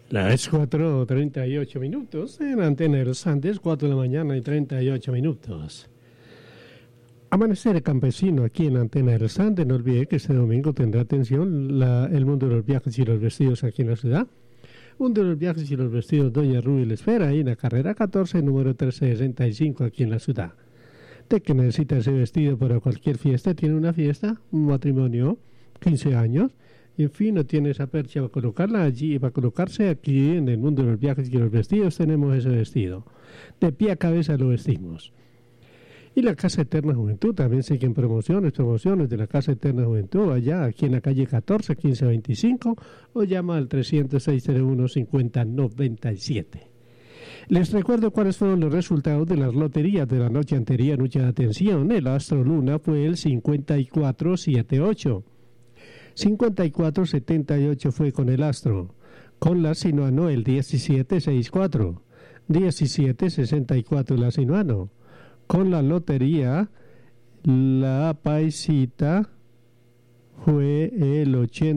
Las 4:38 minutos en Antena de los Andes, 4 de la mañana y 38 minutos. Amanecer campesino aquí en Antena de los Andes. No olvide que este domingo tendrá atención el mundo de los viajes y los vestidos aquí en la ciudad. Mundo de los viajes y los vestidos Doña Ruby la espera ahí en la carrera 14, número 1365 aquí en la ciudad. De que necesita ese vestido para cualquier fiesta, tiene una fiesta, un matrimonio, 15 años, en fin, no tiene esa percha para colocarla allí, para colocarse aquí en el mundo de los viajes y los vestidos, tenemos ese vestido. De pie a cabeza lo vestimos. Y la Casa Eterna Juventud, también siguen promociones de la Casa Eterna Juventud, allá, aquí en la calle 14, 1525, o llama al 306-01-5097. Les recuerdo cuáles fueron los resultados de las loterías de la noche anterior. Mucha atención, el Astro Luna fue el 5478. 5478 fue con el Astro. Con la Sinuano el 1764. 1764 la Sinuano. Con la lotería, la Paisita fue el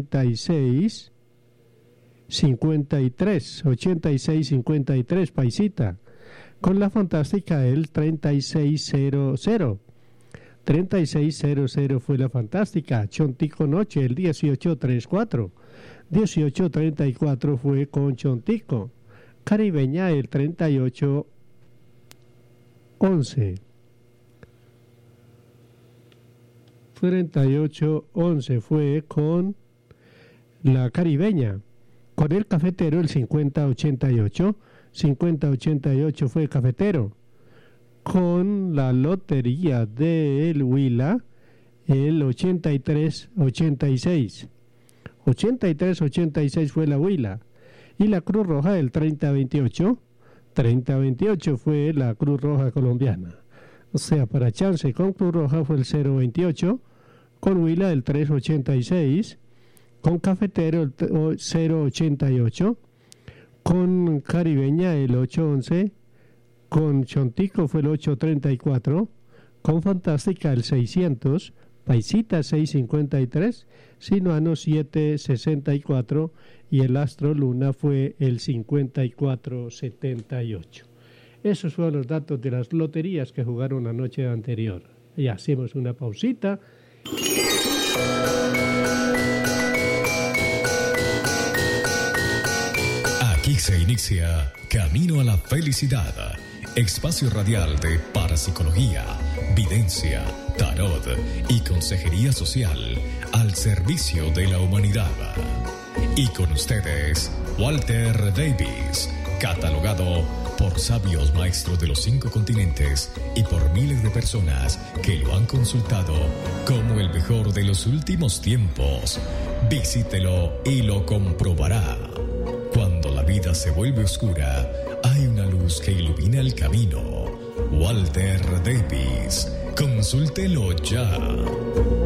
8653 Paisita. Con la Fantástica el 3600. 3600 fue la Fantástica. Chontico Noche el 1834. 1834 fue con Chontico. Caribeña el 3811. 3811 fue con la Caribeña. Con el Cafetero el 5088. 5088 fue el Cafetero. Con la lotería del Huila el 8386. 8386 fue la Huila. Y la Cruz Roja el 3028. 3028 fue la Cruz Roja colombiana. O sea, para chance con Cruz Roja fue el 028. Con Huila el 386. Con Cafetero el 088. Con Caribeña el 811. Con Chontico fue el 834. Con Fantástica el 600. Paisita 653. Sinuano 764. Y el Astro Luna fue el 5478. Esos fueron los datos de las loterías que jugaron la noche anterior. Y hacemos una pausita. Aquí se inicia Camino a la Felicidad, espacio radial de parapsicología, videncia, tarot y consejería social al servicio de la humanidad. Y con ustedes, Walter Davis, catalogado por sabios maestros de los 5 continentes y por miles de personas que lo han consultado como el mejor de los últimos tiempos. Visítelo y lo comprobará. Cuando la vida se vuelve oscura, hay una luz que ilumina el camino. Walter Davis, consúltelo ya.